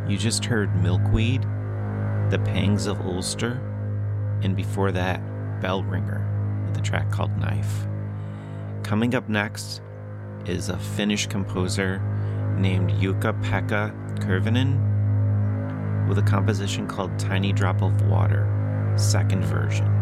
You just heard Milkweed, The Pangs of Ulster, and before that, Bell Ringer with a track called Knife. Coming up next is a Finnish composer named Jukka-Pekka Kurvinen with a composition called Tiny Drop of Water, second version.